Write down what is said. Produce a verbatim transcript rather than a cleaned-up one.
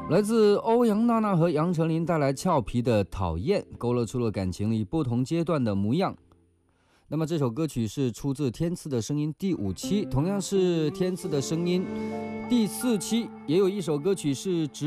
来自欧阳娜娜和杨丞琳带来俏皮的讨厌，勾勒出了感情里不同阶段的模样。那么这首歌曲是出自天赐的声音第五期，同样是天赐的声音第四期，也有一首歌曲是直